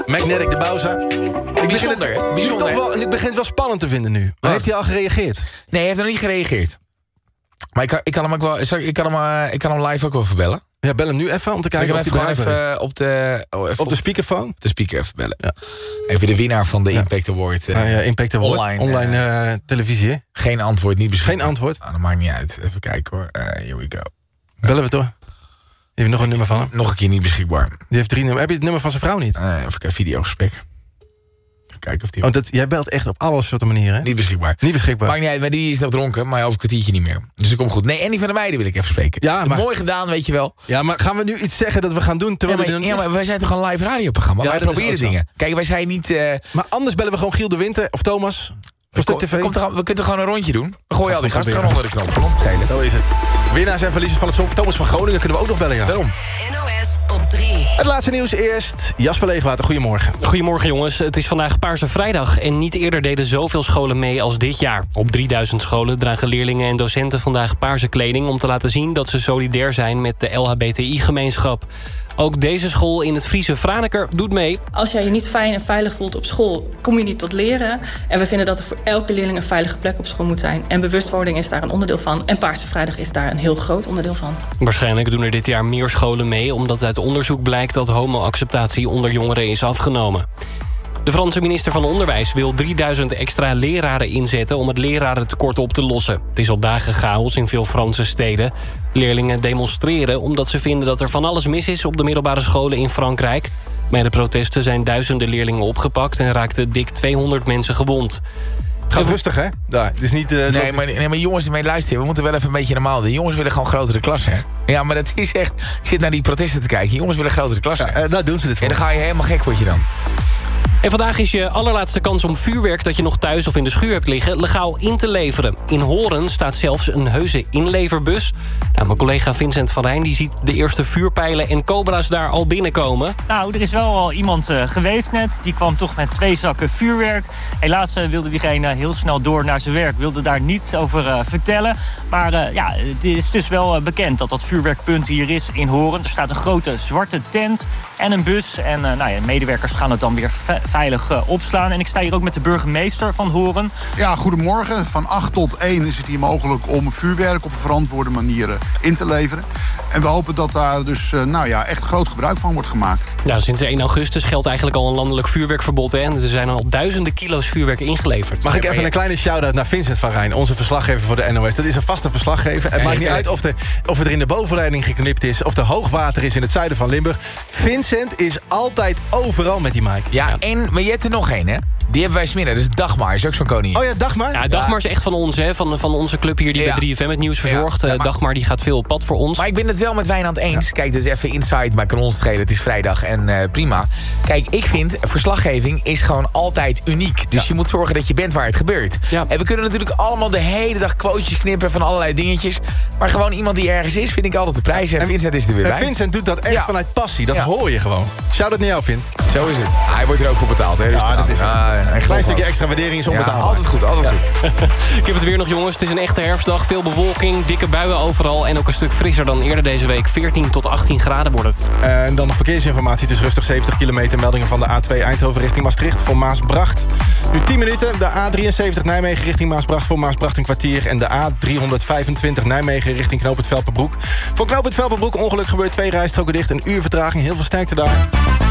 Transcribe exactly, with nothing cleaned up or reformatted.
Magnetic de Bauza. Ik begin Bijzonder, het, hè? Bijzonder, toch wel, en ik begin het wel spannend te vinden nu. Maar heeft hij al gereageerd? Nee, hij heeft nog niet gereageerd. Maar ik kan, ik kan hem ook wel... Sorry, ik, kan hem, uh, ik kan hem live ook wel verbellen. Ja, bel hem nu even om te kijken of ik hij hem even, bereikbaar is. even op de... Oh, even Op de speakerphone? Op de speaker even bellen. Ja. Even de winnaar van de Ja. Impact Award. Uh, Ah, ja, Impact Award. Online, Online uh, televisie, hè? Geen antwoord, niet beschikbaar. Geen antwoord? Ah, dat maakt niet uit. Even kijken hoor. Uh, here we go. Bellen we door. Je hebt nog een nummer van hem? Nog een keer niet beschikbaar. Die heeft drie nummers. Heb je het nummer van zijn vrouw niet? Uh, even kijken, videogesprek. Even kijken of die... Oh, dat, jij belt echt op alle soorten manieren, hè? Niet beschikbaar. Niet beschikbaar. Maakt niet uit, maar die is nog dronken, maar over een kwartiertje niet meer. Dus dat komt goed. Nee, Andy van der Meijden wil ik even spreken. Ja, maar... Mooi gedaan, weet je wel. Ja, maar gaan we nu iets zeggen dat we gaan doen terwijl... Ja, maar, we ja, dan... maar wij zijn toch een live radioprogramma? Ja, wij dat is proberen ook zo. dingen. Kijk, wij zijn niet... Uh, Maar anders bellen we gewoon Giel de Winter of Thomas. Voor Stuk T V. Komt er, we kunnen gewoon een rondje doen. We gooien al die gasten proberen. gewoon onder de knop. Van schelen. Zo is het. Winnaars en verliezers van het Song. Thomas van Groningen kunnen we ook nog bellen, ja. Daarom. N O S op drie. Het laatste nieuws eerst. Jasper Leegwater, goedemorgen. Goedemorgen jongens, het is vandaag Paarse Vrijdag... en niet eerder deden zoveel scholen mee als dit jaar. Op drieduizend scholen dragen leerlingen en docenten vandaag paarse kleding... om te laten zien dat ze solidair zijn met de L H B T I-gemeenschap. Ook deze school in het Friese Franeker doet mee. Als jij je niet fijn en veilig voelt op school, kom je niet tot leren. En we vinden dat er voor elke leerling een veilige plek op school moet zijn. En bewustwording is daar een onderdeel van. En Paarse Vrijdag is daar een heel groot onderdeel van. Waarschijnlijk doen er dit jaar meer scholen mee... omdat uit onderzoek blijkt dat homo-acceptatie onder jongeren is afgenomen. De Franse minister van Onderwijs wil drieduizend extra leraren inzetten... om het lerarentekort op te lossen. Het is al dagen chaos in veel Franse steden. Leerlingen demonstreren omdat ze vinden dat er van alles mis is... op de middelbare scholen in Frankrijk. Bij de protesten zijn duizenden leerlingen opgepakt... en raakten dik tweehonderd mensen gewond. Ga rustig, hè? Daar, het is niet... Uh, Nee, maar, nee, maar jongens, mee luisteren. We moeten wel even een beetje normaal doen. Jongens willen gewoon grotere klassen, hè? Ja, maar dat is echt... Ik zit naar die protesten te kijken. Jongens willen grotere klassen. Ja, uh, daar doen ze dit voor. En dan ga je helemaal gek, word je dan. En vandaag is je allerlaatste kans om vuurwerk dat je nog thuis of in de schuur hebt liggen... legaal in te leveren. In Horen staat zelfs een heuse inleverbus. Nou, mijn collega Vincent van Rijn die ziet de eerste vuurpijlen en cobra's daar al binnenkomen. Nou, er is wel al iemand uh, geweest net. Die kwam toch met twee zakken vuurwerk. Helaas uh, wilde diegene heel snel door naar zijn werk. Wilde daar niets over uh, vertellen. Maar uh, ja, het is dus wel uh, bekend dat dat vuurwerkpunt hier is in Horen. Er staat een grote zwarte tent en een bus. En uh, nou ja, medewerkers gaan het dan weer ve- veilig uh, opslaan. En ik sta hier ook met de burgemeester van Horen. Ja, goedemorgen. Van acht tot één is het hier mogelijk om vuurwerk op een verantwoorde manier uh, in te leveren. En we hopen dat daar dus uh, nou ja, echt groot gebruik van wordt gemaakt. Ja, sinds één augustus geldt eigenlijk al een landelijk vuurwerkverbod. Hè? En er zijn al duizenden kilo's vuurwerk ingeleverd. Mag ik even een kleine shout-out naar Vincent van Rijn, onze verslaggever voor de N O S. Dat is een vaste verslaggever. Het Ja, maakt niet ja, uit of, de, of het er in de bovenleiding geknipt is... of er hoogwater is in het zuiden van Limburg. Vincent is altijd overal met die mic. Ja, ja. En maar je hebt er nog één, hè? Die hebben wij smiddag. Dat is Dagmar, is ook zo'n koningin. Oh ja, Dagmar? Ja, Dagmar is echt van ons, hè? Van, van onze club hier die Ja. bij drie F M het nieuws verzorgt. Ja, ja, maar... Dagmar die gaat veel op pad voor ons. Maar ik ben het wel met Wijnand eens. Ja. Kijk, dit is even inside, maar kan ons het schelen. Het is vrijdag en uh, prima. Kijk, ik vind, verslaggeving is gewoon altijd uniek. Dus ja. je moet zorgen dat je bent waar het gebeurt. Ja. En we kunnen natuurlijk allemaal de hele dag quotejes knippen van allerlei dingetjes. Maar gewoon iemand die ergens is, vind ik altijd de prijs. En, en Vincent is er weer en bij. Vincent doet dat echt ja. vanuit passie. Dat ja. hoor je gewoon. Shout-out naar jou, Vin. Zo is het. Hij wordt er ook voor betaald, hè? Dus ja, dat is uh, een klein stukje extra waardering is onbetaalbaar. Ja, altijd goed, altijd ja. goed. Ik heb het weer nog, jongens. Het is een echte herfstdag. Veel bewolking, dikke buien overal. En ook een stuk frisser dan eerder deze week. veertien tot achttien graden wordt het. En dan nog verkeersinformatie. Het is rustig zeventig kilometer. Meldingen van de A twee Eindhoven richting Maastricht voor Maasbracht. Nu tien minuten. De A drieënzeventig Nijmegen richting Maasbracht voor Maasbracht een kwartier. En de A driehonderdvijfentwintig Nijmegen richting Knoop het Velperbroek. Voor Knoop het Velperbroek ongeluk gebeurt twee rijstroken dicht. Een uur vertraging. Heel veel sterkte daar.